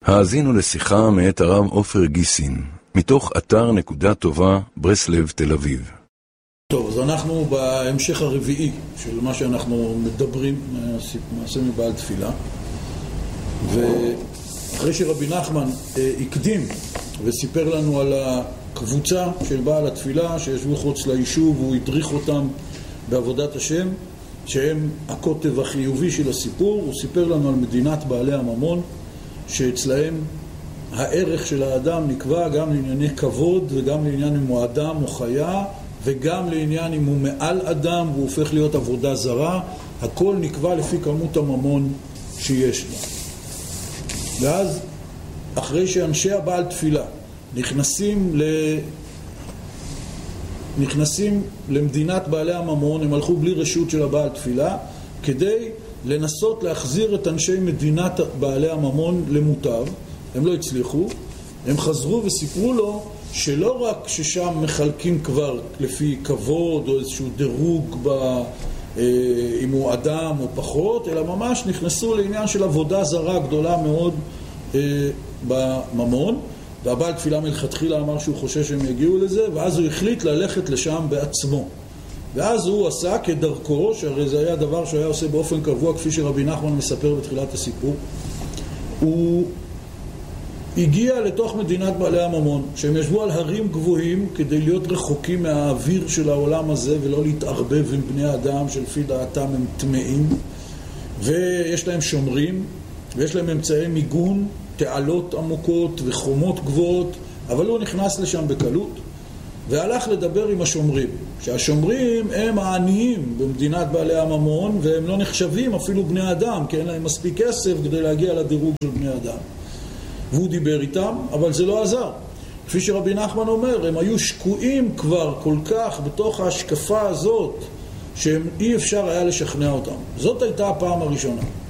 האזינו לשיחה מאת הרב עופר גיסין, מתוך אתר נקודה טובה, ברסלב, תל אביב. טוב, אז אנחנו בהמשך הרביעי של מה שאנחנו מדברים, מעשה מבעל תפילה. ואחרי שרבי נחמן הקדים וסיפר לנו על הקבוצה של בעל התפילה שישבו חוץ ליישוב, והוא הדריך אותם בעבודת השם, שהם הקוטב החיובי של הסיפור, הוא סיפר לנו על מדינת בעלי הממון, שאצלהם הערך של האדם נקבע גם לענייני כבוד וגם לעניין אם הוא אדם או חיה, וגם לעניין אם הוא מעל אדם והוא הופך להיות עבודה זרה. הכל נקבע לפי כמות הממון שיש לו. ואז אחרי שאנשי הבעל תפילה נכנסים למדינת בעלי הממון, הם הלכו בלי רשות של הבעל תפילה כדי לנסות להחזיר את אנשי מדינת בעלי הממון למוטב. הם לא הצליחו, הם חזרו וסיפרו לו שלא רק ששם מחלקים כבר לפי כבוד או איזשהו דירוג אם הוא אדם או פחות, אלא ממש נכנסו לעניין של עבודה זרה גדולה מאוד בממון. והבעל תפילה מלכתחילה אמר שהוא חושש שהם יגיעו לזה, ואז הוא החליט ללכת לשם בעצמו. ואז הוא עשה כדרכו, שהרי זה היה דבר שהוא היה עושה באופן קבוע, כפי שרבי נחמן מספר בתחילת הסיפור. הוא הגיע לתוך מדינת בעלי הממון, שהם ישבו על הרים גבוהים כדי להיות רחוקים מהאוויר של העולם הזה ולא להתערבב עם בני אדם שלפי דעתם הם טמאים, ויש להם שומרים ויש להם אמצעי מיגון, תעלות עמוקות וחומות גבוהות, אבל הוא נכנס לשם בקלות והלך לדבר עם השומרים, שהשומרים הם העניים במדינת בעלי הממון, והם לא נחשבים אפילו בני אדם, כי אין להם מספיק כסף כדי להגיע לדירוג של בני אדם. והוא דיבר איתם, אבל זה לא עזר. כפי שרבי נחמן אומר, הם היו שקועים כבר כל כך בתוך ההשקפה הזאת, שהם אי אפשר היה לשכנע אותם. זאת הייתה הפעם הראשונה.